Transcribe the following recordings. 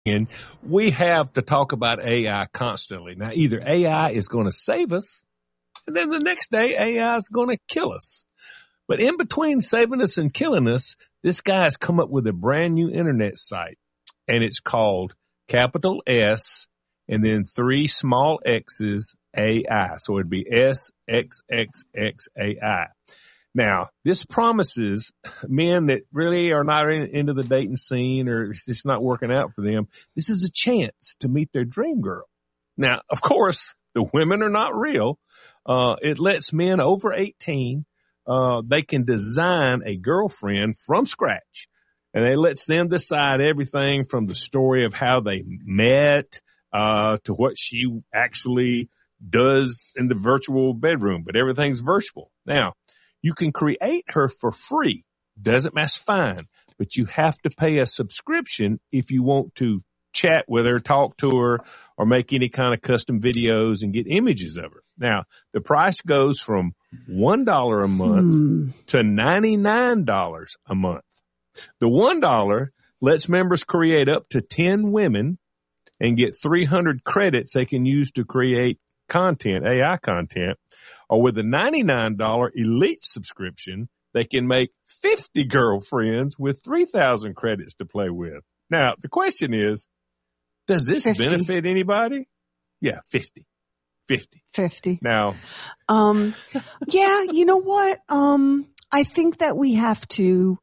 And we have to talk about AI constantly. Now, either AI is going to save us, and then the next day AI is going to kill us. But in between saving us and killing us, this guy has come up with a brand new internet site, and it's called capital S and then 3 small X's AI. So it'd be SXXXAI. Now, this promises men that really are not into the dating scene or it's just not working out for them, this is a chance to meet their dream girl. Now, of course, the women are not real. It lets men over 18, they can design a girlfriend from scratch. And it lets them decide everything from the story of how they met to what she actually does in the virtual bedroom, but everything's virtual. Now, you can create her for free. Doesn't mess fine, but you have to pay a subscription if you want to chat with her, talk to her, or make any kind of custom videos and get images of her. Now, the price goes from $1 a month to $99 a month. The $1 lets members create up to 10 women and get 300 credits they can use to create content, AI content. Or with a $99 elite subscription, they can make 50 girlfriends with 3,000 credits to play with. Now, the question is, does this 50. Benefit anybody? Yeah, 50. Now, yeah, you know what? I think that we have to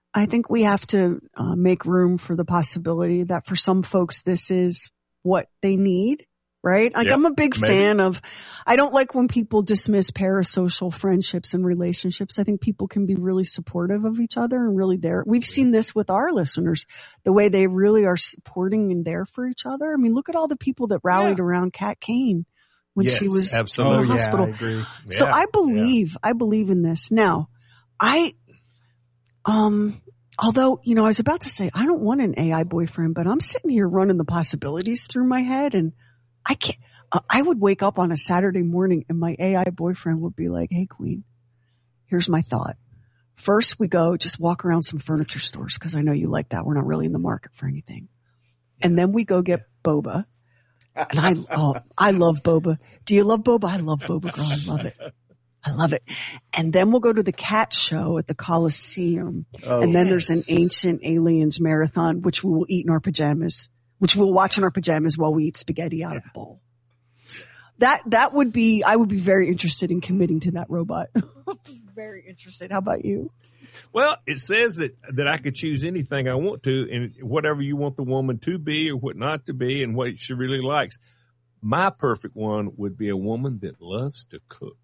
make room for the possibility that for some folks, this is what they need. Right? Like, yep, I'm a big fan of, I don't like when people dismiss parasocial friendships and relationships. I think people can be really supportive of each other and really there. We've seen this with our listeners, the way they really are supporting and there for each other. I mean, look at all the people that rallied around Kat Kane when she was in the hospital. Yeah, I agree. So I believe in this. Now, although, you know, I was about to say, I don't want an AI boyfriend, but I'm sitting here running the possibilities through my head and I can't, I would wake up on a Saturday morning and my AI boyfriend would be like, hey, Queen, here's my thought. First, we go just walk around some furniture stores because I know you like that. We're not really in the market for anything. And then we go get boba. And I love boba. Do you love boba? I love boba, girl. I love it. And then we'll go to the cat show at the Coliseum. And then there's an Ancient Aliens marathon, which we will eat in our pajamas. Which we'll watch in our pajamas while we eat spaghetti out of the bowl. That would be, I would be very interested in committing to that robot. Very interested. How about you? Well, it says that I could choose anything I want to and whatever you want the woman to be or what not to be and what she really likes. My perfect one would be a woman that loves to cook.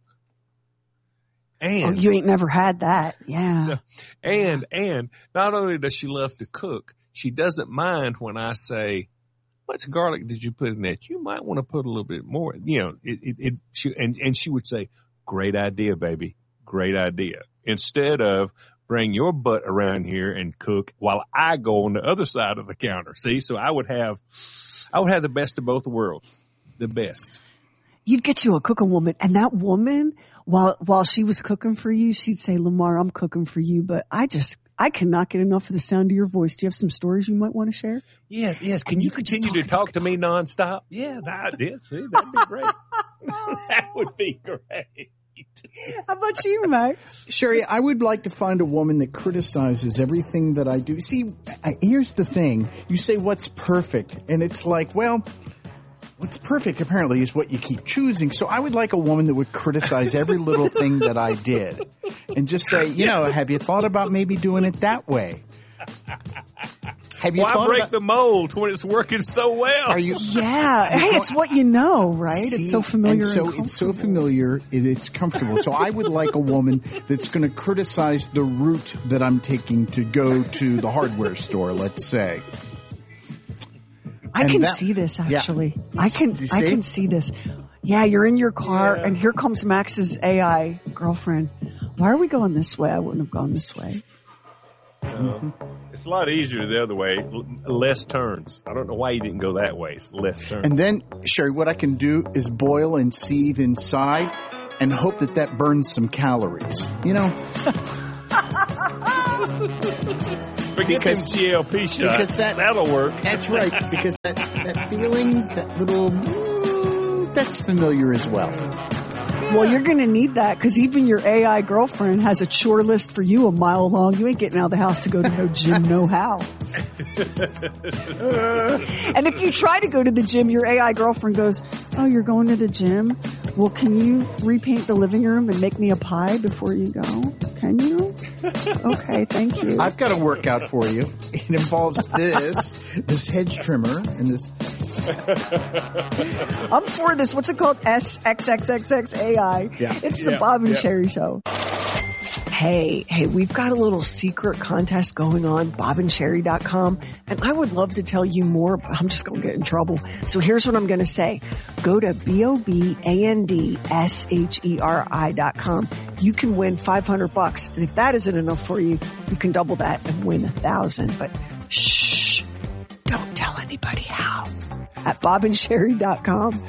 And you ain't never had that. Yeah. And not only does she love to cook, she doesn't mind when I say, "How much garlic did you put in that? You might want to put a little bit more." You know, she would say, "Great idea, baby. Great idea." Instead of bring your butt around here and cook while I go on the other side of the counter. See, so I would have the best of both worlds. The best. You'd get you a cooking woman, and that woman, while she was cooking for you, she'd say, "Lamar, I'm cooking for you, but I cannot get enough of the sound of your voice. Do you have some stories you might want to share?" Yes. Can you continue to talk to me nonstop? Yeah, I did. See, that'd be great. That would be great. How about you, Max? Sherry, I would like to find a woman that criticizes everything that I do. See, here's the thing. You say, what's perfect? And it's like, well, what's perfect apparently is what you keep choosing. So I would like a woman that would criticize every little thing that I did and just say, you know, have you thought about maybe doing it that way? Have you Why break the mold when it's working so well? Are you? Yeah. Hey, it's what you know, right? See, it's so familiar. And so it's so familiar. It's comfortable. So I would like a woman that's going to criticize the route that I'm taking to go to the hardware store, let's say. I can see this actually. Yeah. I can see this. Yeah, you're in your car and here comes Max's AI girlfriend. Why are we going this way? I wouldn't have gone this way. It's a lot easier the other way. Less turns. I don't know why you didn't go that way. It's less turns. And then, Sherry, what I can do is boil and seethe inside and hope that burns some calories. You know? Forget them GLP shots. Because that'll work. That's right. Because that feeling, that little, that's familiar as well. Well, you're going to need that because even your AI girlfriend has a chore list for you a mile long. You ain't getting out of the house to go to no gym, no how. And if you try to go to the gym, your AI girlfriend goes, oh, you're going to the gym? Well, can you repaint the living room and make me a pie before you go? Can you? Okay, thank you. I've got a workout for you. It involves this hedge trimmer, and this. I'm for this. What's it called? SXXXXAI. Yeah. It's the Bob and Sherry Show. Hey, we've got a little secret contest going on, bobandsherry.com, and I would love to tell you more, but I'm just going to get in trouble. So here's what I'm going to say. Go to BOBANDSHERI.com. You can win $500. And if that isn't enough for you, you can double that and win $1,000. But shh, don't tell anybody how. At bobandsherry.com.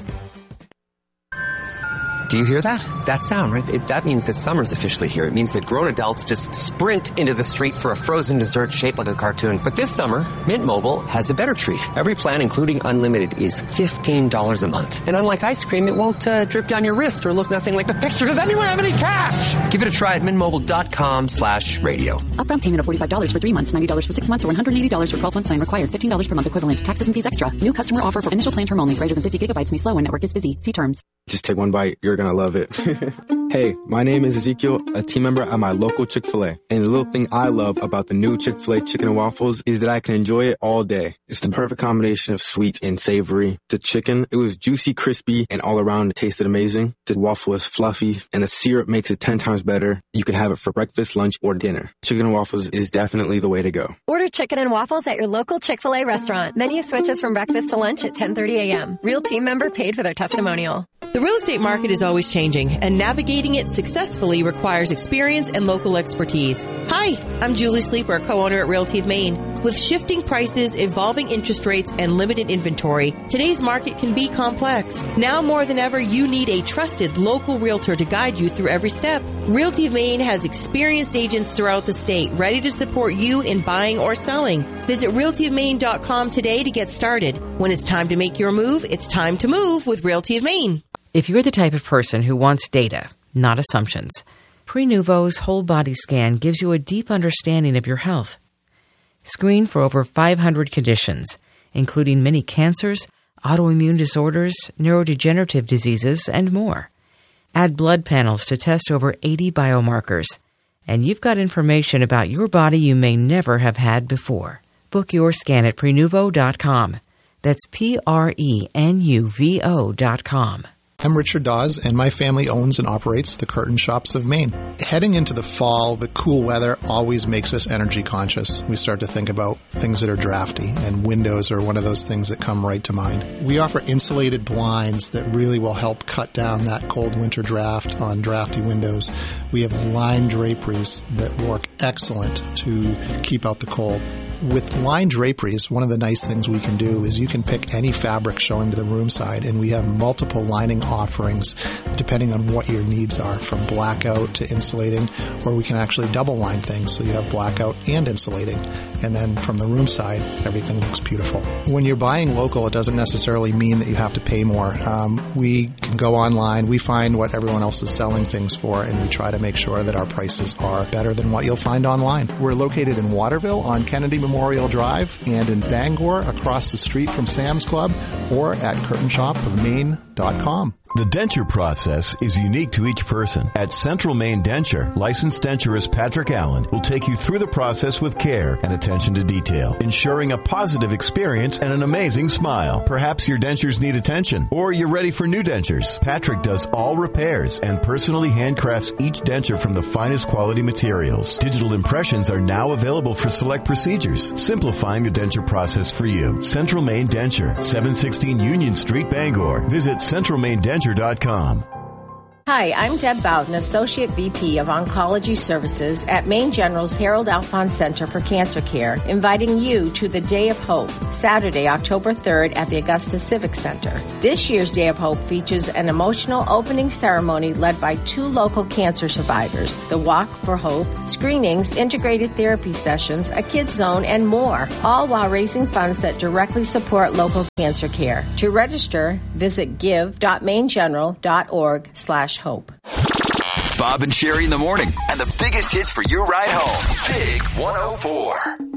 Do you hear that? That sound, right? That means that summer's officially here. It means that grown adults just sprint into the street for a frozen dessert shaped like a cartoon. But this summer, Mint Mobile has a better treat. Every plan, including unlimited, is $15 a month. And unlike ice cream, it won't drip down your wrist or look nothing like the picture. Does anyone have any cash? Give it a try at mintmobile.com/radio. Upfront payment of $45 for 3 months, $90 for 6 months, or $180 for 12-month plan required. $15 per month equivalent. Taxes and fees extra. New customer offer for initial plan term only. Greater than 50 gigabytes may slow when network is busy. See terms. Just take one bite. You're going to love it. Hey, my name is Ezekiel, a team member at my local Chick-fil-A. And the little thing I love about the new Chick-fil-A chicken and waffles is that I can enjoy it all day. It's the perfect combination of sweet and savory. The chicken, it was juicy, crispy, and all around it tasted amazing. The waffle is fluffy, and the syrup makes it 10 times better. You can have it for breakfast, lunch, or dinner. Chicken and waffles is definitely the way to go. Order chicken and waffles at your local Chick-fil-A restaurant. Menu switches from breakfast to lunch at 10:30 a.m. Real team member paid for their testimonial. The real estate market is always changing, and navigating it successfully requires experience and local expertise. Hi, I'm Julie Sleeper, co-owner at Realty of Maine. With shifting prices, evolving interest rates, and limited inventory, today's market can be complex. Now more than ever, you need a trusted local realtor to guide you through every step. Realty of Maine has experienced agents throughout the state ready to support you in buying or selling. Visit realtyofmaine.com today to get started. When it's time to make your move, it's time to move with Realty of Maine. If you're the type of person who wants data, not assumptions, Prenuvo's whole body scan gives you a deep understanding of your health. Screen for over 500 conditions, including many cancers, autoimmune disorders, neurodegenerative diseases, and more. Add blood panels to test over 80 biomarkers, and you've got information about your body you may never have had before. Book your scan at Prenuvo.com. That's Prenuvo.com. I'm Richard Dawes, and my family owns and operates the Curtain Shops of Maine. Heading into the fall, the cool weather always makes us energy conscious. We start to think about things that are drafty, and windows are one of those things that come right to mind. We offer insulated blinds that really will help cut down that cold winter draft on drafty windows. We have lined draperies that work excellent to keep out the cold. With line draperies, one of the nice things we can do is you can pick any fabric showing to the room side, and we have multiple lining offerings depending on what your needs are, from blackout to insulating, or we can actually double line things so you have blackout and insulating. And then from the room side, everything looks beautiful. When you're buying local, it doesn't necessarily mean that you have to pay more. We can go online, we find what everyone else is selling things for, and we try to make sure that our prices are better than what you'll find online. We're located in Waterville on Kennedy Memorial Drive, and in Bangor across the street from Sam's Club, or at curtainshopofmaine.com. The denture process is unique to each person. At Central Maine Denture, licensed denturist Patrick Allen will take you through the process with care and attention to detail, ensuring a positive experience and an amazing smile. Perhaps your dentures need attention, or you're ready for new dentures. Patrick does all repairs and personally handcrafts each denture from the finest quality materials. Digital impressions are now available for select procedures, simplifying the denture process for you. Central Maine Denture, 716 Union Street, Bangor. Visit centralmaindenture.com. Hi, I'm Deb Bowden, Associate VP of Oncology Services at Maine General's Harold Alphonse Center for Cancer Care, inviting you to the Day of Hope, Saturday, October 3rd at the Augusta Civic Center. This year's Day of Hope features an emotional opening ceremony led by 2 local cancer survivors, the Walk for Hope, screenings, integrated therapy sessions, a kids zone, and more, all while raising funds that directly support local cancer care. To register, visit give.maingeneral.org/hope. Bob and Sherry in the morning, and the biggest hits for your ride home. Big 104.